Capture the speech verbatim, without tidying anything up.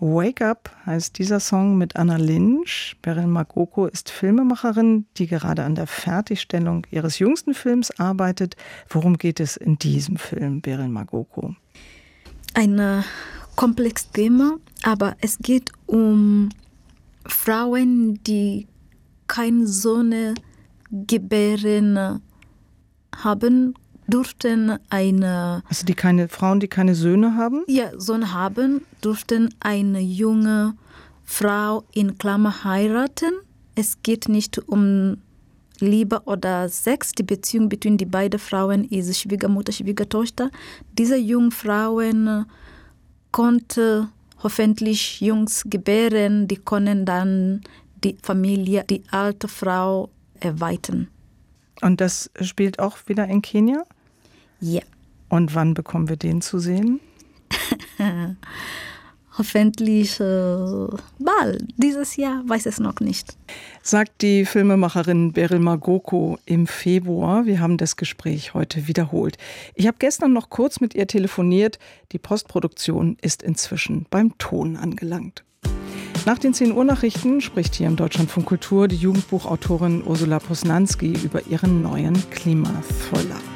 Wake Up heißt dieser Song mit Anna Lynch. Beryl Magoko ist Filmemacherin, die gerade an der Fertigstellung ihres jüngsten Films arbeitet. Worum geht es in diesem Film, Beryl Magoko? Ein komplexes Thema, aber es geht um Frauen, die keine Sohn gebären haben, durften eine... Also die keine Frauen, die keine Söhne haben? Ja, Sohn haben, durften eine junge Frau in Klammer heiraten. Es geht nicht um Liebe oder Sex. Die Beziehung zwischen die beiden Frauen ist Schwiegermutter, Schwiegertochter. Diese jungen Frauen konnten hoffentlich Jungs gebären, die können dann die Familie, die alte Frau erweitern. Und das spielt auch wieder in Kenia? Ja. Und wann bekommen wir den zu sehen? Hoffentlich äh, bald. Dieses Jahr, weiß es noch nicht. Sagt die Filmemacherin Beryl Magoko im Februar. Wir haben das Gespräch heute wiederholt. Ich habe gestern noch kurz mit ihr telefoniert. Die Postproduktion ist inzwischen beim Ton angelangt. Nach den zehn Uhr Nachrichten spricht hier im Deutschlandfunk Kultur die Jugendbuchautorin Ursula Posnanski über ihren neuen Klimathriller.